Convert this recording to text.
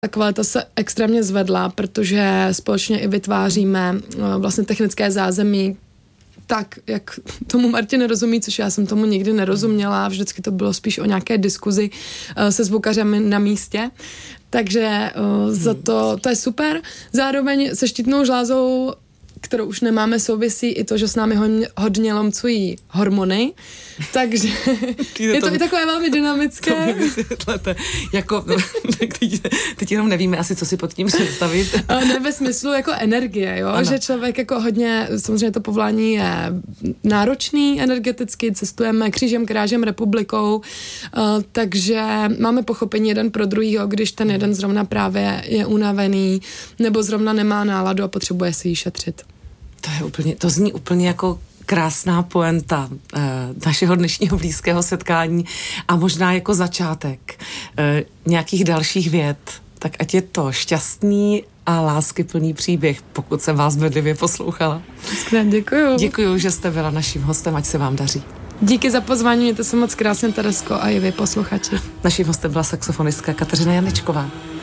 Kvalita se extrémně zvedla, protože společně i vytváříme vlastně technické zázemí tak, jak tomu Martin rozumí, což já jsem tomu nikdy nerozuměla, vždycky to bylo spíš o nějaké diskuzi se zvukařem na místě, takže za to je super. Zároveň se štítnou žlázou, kterou už nemáme, souvisí i to, že s námi hodně lomcují hormony, takže je to i takové velmi dynamické. To mi vysvětlete. Jako, teď jenom nevíme asi, co si pod tím představit. Ne ve smyslu jako energie, jo? Že člověk jako hodně, samozřejmě to povolání je náročný energeticky, cestujeme křížem, krážem republikou, takže máme pochopení jeden pro druhýho, když ten jeden zrovna právě je unavený nebo zrovna nemá náladu a potřebuje si ji šetřit. To zní úplně jako krásná poenta našeho dnešního blízkého setkání a možná jako začátek nějakých dalších vět. Tak ať je to šťastný a láskyplný příběh, pokud jsem vás bedlivě poslouchala. Děkuju. Děkuju, že jste byla naším hostem, ať se vám daří. Díky za pozvání, mějte se moc krásně, Teresko, a i vy, posluchači. Naším hostem byla saxofonistka Kateřina Janečková.